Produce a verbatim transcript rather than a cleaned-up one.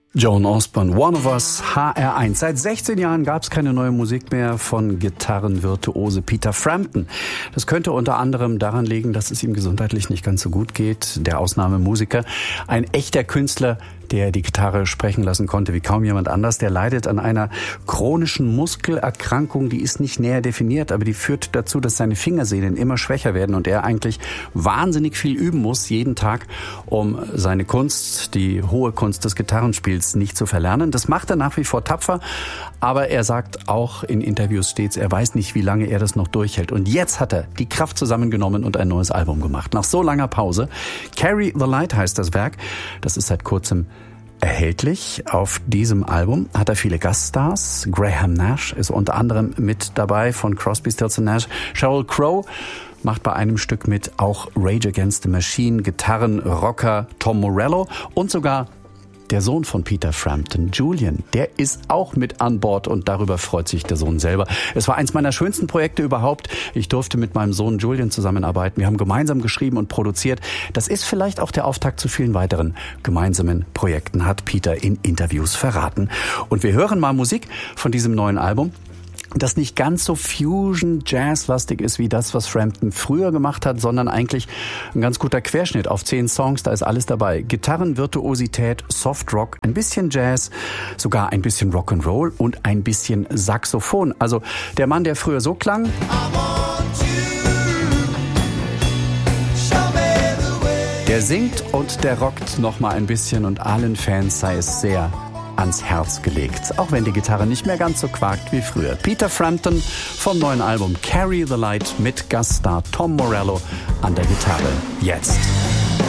Joan Osborne, One of Us, H R eins. Seit sechzehn Jahren gab es keine neue Musik mehr von Gitarrenvirtuose Peter Frampton. Das könnte unter anderem daran liegen, dass es ihm gesundheitlich nicht ganz so gut geht. Der Ausnahmemusiker, ein echter Künstler, der die Gitarre sprechen lassen konnte wie kaum jemand anders, der leidet an einer chronischen Muskelerkrankung, die ist nicht näher definiert, aber die führt dazu, dass seine Fingersehnen immer schwächer werden und er eigentlich wahnsinnig viel üben muss, jeden Tag, um seine Kunst, die hohe Kunst des Gitarrenspiels nicht zu verlernen. Das macht er nach wie vor tapfer, aber er sagt auch in Interviews stets, er weiß nicht, wie lange er das noch durchhält. Und jetzt hat er die Kraft zusammengenommen und ein neues Album gemacht. Nach so langer Pause. Carry the Light heißt das Werk. Das ist seit kurzem erhältlich. Auf diesem Album hat er viele Gaststars. Graham Nash ist unter anderem mit dabei von Crosby, Stills and Nash. Sheryl Crow macht bei einem Stück mit, auch Rage Against the Machine, Gitarrenrocker Tom Morello und sogar der Sohn von Peter Frampton, Julian, der ist auch mit an Bord und darüber freut sich der Sohn selber. Es war eins meiner schönsten Projekte überhaupt. Ich durfte mit meinem Sohn Julian zusammenarbeiten. Wir haben gemeinsam geschrieben und produziert. Das ist vielleicht auch der Auftakt zu vielen weiteren gemeinsamen Projekten, hat Peter in Interviews verraten. Und wir hören mal Musik von diesem neuen Album, das nicht ganz so Fusion-Jazz-lastig ist wie das, was Frampton früher gemacht hat, sondern eigentlich ein ganz guter Querschnitt auf zehn Songs, da ist alles dabei. Gitarrenvirtuosität, Softrock, ein bisschen Jazz, sogar ein bisschen Rock'n'Roll und ein bisschen Saxophon. Also der Mann, der früher so klang, der singt und der rockt noch mal ein bisschen und allen Fans sei es sehr ans Herz gelegt, auch wenn die Gitarre nicht mehr ganz so quakt wie früher. Peter Frampton vom neuen Album Carry the Light mit Gaststar Tom Morello an der Gitarre. Jetzt.